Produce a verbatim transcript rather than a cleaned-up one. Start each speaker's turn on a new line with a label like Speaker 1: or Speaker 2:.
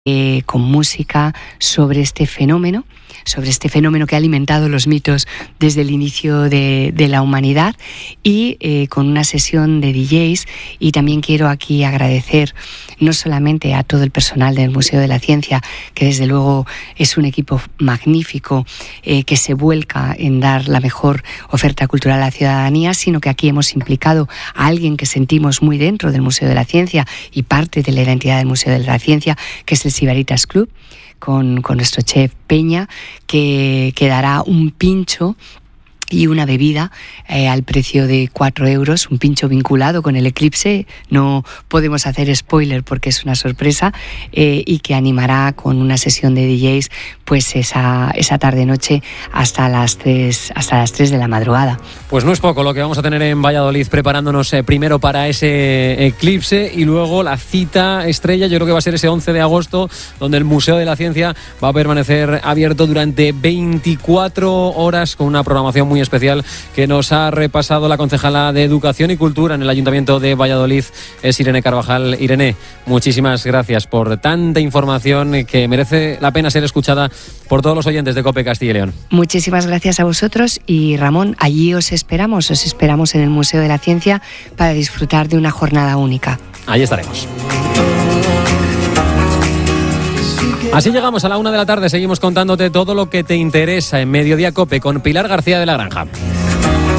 Speaker 1: eh, con música sobre este fenómeno, sobre este fenómeno que ha alimentado los mitos desde el inicio de, de la humanidad, y eh, con una sesión de D Js. Y también quiero aquí agradecer no solamente a todo el personal del Museo de la Ciencia, que desde luego es un equipo magnífico eh, que se vuelca en dar la mejor oferta cultural a la ciudadanía, sino que aquí hemos implicado a alguien que sentimos muy dentro del Museo de la Ciencia y parte de la identidad del Museo de la Ciencia, que es el Sibaritas Club, con, con nuestro chef Peña, que, que dará un pincho y una bebida eh, al precio de cuatro euros, un pincho vinculado con el eclipse. No podemos hacer spoiler porque es una sorpresa, eh, y que animará con una sesión de D Js pues esa, esa tarde-noche hasta las tres, hasta las tres de la madrugada.
Speaker 2: Pues no es poco lo que vamos a tener en Valladolid, preparándonos eh, primero para ese eclipse y luego la cita estrella. Yo creo que va a ser ese once de agosto, donde el Museo de la Ciencia va a permanecer abierto durante veinticuatro horas con una programación muy especial que nos ha repasado la concejala de Educación y Cultura en el Ayuntamiento de Valladolid, es Irene Carvajal. Irene, muchísimas gracias por tanta información que merece la pena ser escuchada por todos los oyentes de COPE Castilla y León.
Speaker 1: Muchísimas gracias a vosotros, y Ramón, allí os esperamos, os esperamos en el Museo de la Ciencia para disfrutar de una jornada única.
Speaker 2: Ahí estaremos. Así llegamos a la una de la tarde, seguimos contándote todo lo que te interesa en Mediodía COPE con Pilar García de la Granja.